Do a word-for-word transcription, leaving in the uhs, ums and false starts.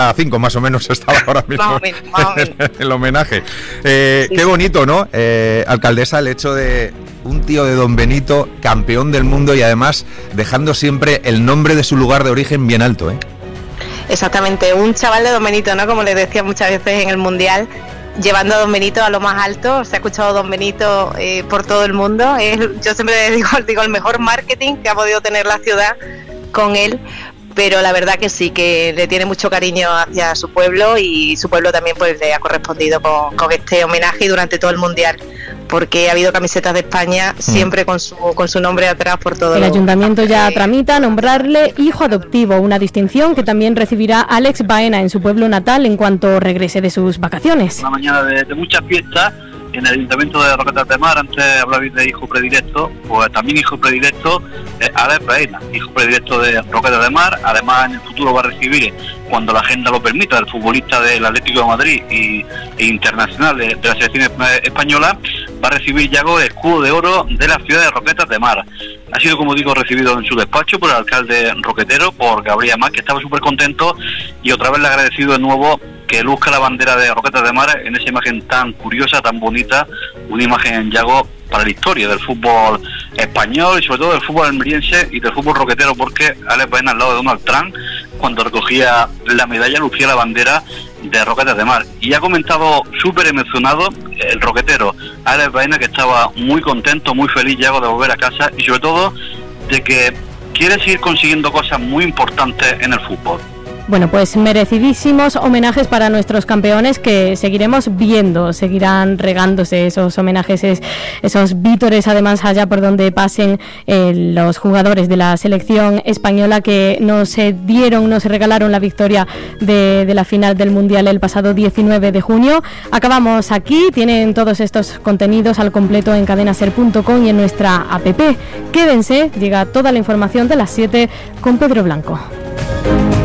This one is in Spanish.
a cinco más o menos estaba ahora mismo Más o menos, más o menos. el homenaje. Eh, Sí, qué sí. bonito, ¿no? Eh, alcaldesa, el hecho de un tío de Don Benito, campeón del mundo y además dejando siempre el nombre de su lugar de origen bien alto, ¿eh? Exactamente, un chaval de Don Benito, ¿no? Como les decía muchas veces en el Mundial, llevando a Don Benito a lo más alto. Se ha escuchado Don Benito eh, por todo el mundo. Es, yo siempre digo, digo el mejor marketing que ha podido tener la ciudad con él. Pero la verdad que sí, que le tiene mucho cariño hacia su pueblo y su pueblo también pues le ha correspondido con, con este homenaje y durante todo el Mundial, porque ha habido camisetas de España siempre con su con su nombre atrás por todo. El ayuntamiento ya tramita nombrarle hijo adoptivo, una distinción que también recibirá Alex Baena en su pueblo natal en cuanto regrese de sus vacaciones. Una mañana de, de muchas fiestas en el ayuntamiento de Roquetas de Mar. Antes hablabais de hijo predilecto, pues también hijo predilecto es Alex Baena, hijo predilecto de Roquetas de Mar. Además, en el futuro va a recibir, cuando la agenda lo permita, el futbolista del Atlético de Madrid y, e internacional de, de la selección española, va a recibir Yago el escudo de oro de la ciudad de Roquetas de Mar. Ha sido, como digo, recibido en su despacho por el alcalde roquetero, por Gabriel Amat, que estaba súper contento, y otra vez le ha agradecido de nuevo que luzca la bandera de Roquetas de Mar en esa imagen tan curiosa, tan bonita, una imagen, Yago, para la historia del fútbol español y sobre todo del fútbol almeriense y del fútbol roquetero, porque Alex Baena al lado de Donald Trump, cuando recogía la medalla, lucía la bandera de Roquetas de Mar. Y ha comentado súper emocionado el roquetero Alex Baena, que estaba muy contento, muy feliz, Yago, de volver a casa y sobre todo de que quiere seguir consiguiendo cosas muy importantes en el fútbol. Bueno, pues merecidísimos homenajes para nuestros campeones que seguiremos viendo, seguirán regándose esos homenajes, esos vítores, además allá por donde pasen eh, los jugadores de la selección española que nos eh, dieron, nos regalaron la victoria de, de la final del Mundial el pasado diecinueve de junio. Acabamos aquí, tienen todos estos contenidos al completo en cadenaser punto com y en nuestra app. Quédense, llega toda la información de las siete con Pedro Blanco.